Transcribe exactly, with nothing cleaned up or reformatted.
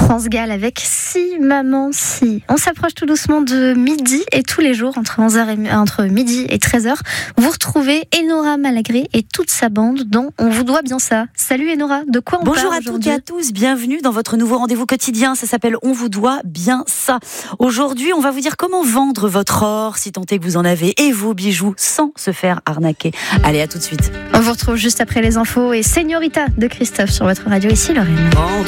France Gall avec Si Maman Si. On s'approche tout doucement de midi et tous les jours entre, onze heures et, entre midi et treize heures, vous retrouvez Enora Malagré et toute sa bande dont On vous doit bien ça. Salut Enora, de quoi on Bonjour parle à toutes et à tous, bienvenue dans votre nouveau rendez-vous quotidien, ça s'appelle On vous doit bien ça. Aujourd'hui, on va vous dire comment vendre votre or, si tant est que vous en avez, et vos bijoux sans se faire arnaquer. Allez, à tout de suite. On vous retrouve juste après les infos et Señorita de Christophe sur votre radio ici, Lorraine.